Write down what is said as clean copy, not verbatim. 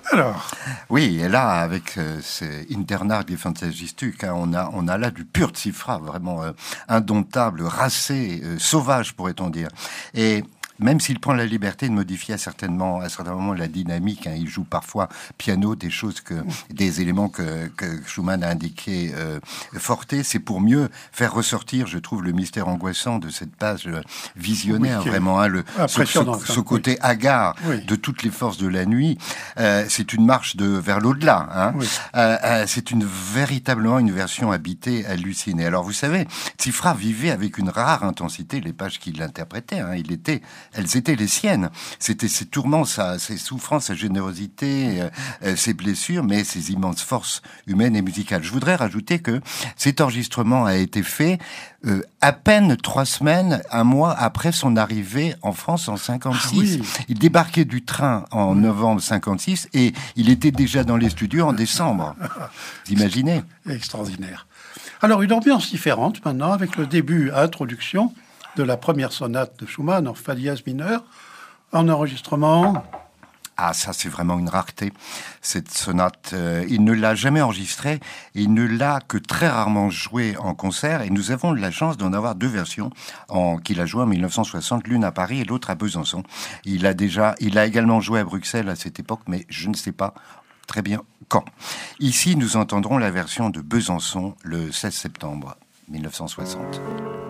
Alors, Oui, et là, avec ces Internat des Fantasistuk, hein, on a là du pur Tsifra, vraiment indomptable, racé, sauvage, pourrait-on dire. Et même s'il prend la liberté de modifier à certains moments la dynamique, hein, il joue parfois piano des éléments que Schumann a indiqués forte, c'est pour mieux faire ressortir, je trouve, le mystère angoissant de cette page visionnaire, oui, vraiment, hein, impressionnant, ce côté hagard oui. de toutes les forces de la nuit. C'est une marche vers l'au-delà. Hein. Oui. C'est véritablement une version habitée, hallucinée. Alors vous savez, Tsifra vivait avec une rare intensité les pages qu'il interprétait. Hein. Elles étaient les siennes. C'était ses tourments, ses souffrances, sa générosité, ses blessures, mais ses immenses forces humaines et musicales. Je voudrais rajouter que cet enregistrement a été fait à peine 3 semaines, un mois après son arrivée en France en 56. Ah oui. Il débarquait du train en novembre 56 et il était déjà dans les studios en décembre. Vous imaginez ? Extraordinaire. Alors, une ambiance différente maintenant, avec le début à introduction de la première sonate de Schumann en fa dièse mineur, en enregistrement. Ah, ça, c'est vraiment une rareté, cette sonate. Il ne l'a jamais enregistrée, il ne l'a que très rarement jouée en concert, et nous avons la chance d'en avoir 2 versions qu'il a jouées en 1960, l'une à Paris et l'autre à Besançon. Il a également joué à Bruxelles à cette époque, mais je ne sais pas très bien quand. Ici, nous entendrons la version de Besançon le 16 septembre 1960.